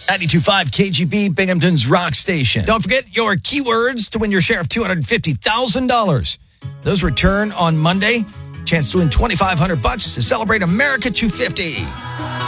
92.5 KGB, Binghamton's Rock Station. Don't forget your keywords to win your share of $250,000. Those return on Monday. Chance to win $2,500 to celebrate America 250.